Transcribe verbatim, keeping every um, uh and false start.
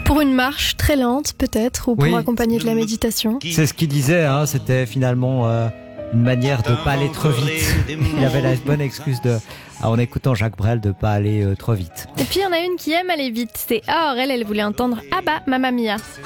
Pour une marche très lente peut-être, ou pour Oui. accompagner de la méditation. C'est ce qu'il disait, hein, c'était finalement euh, une manière de pas aller trop vite. Il avait la bonne excuse de, ah, en écoutant Jacques Brel, de pas aller euh, trop vite. Et puis il y en a une qui aime aller vite, c'est Aurel, elle voulait entendre Abba Mamma Mia.